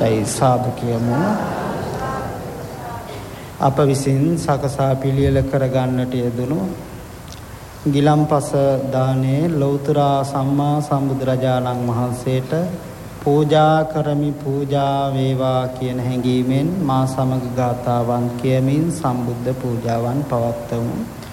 හොඳයි සාදු කියමු. අප විසින් සකසා පිළියෙල කරගන්නට යෙදුණු ගිලම්පස දානේ ලෞතර සම්මා සම්බුදුරජාණන් වහන්සේට පූජා කරමි පූජා වේවා කියන හැඟීමෙන් මා සමග ගාථාවන් කියමින් සම්බුද්ධ පූජාවන් පවත්වමු.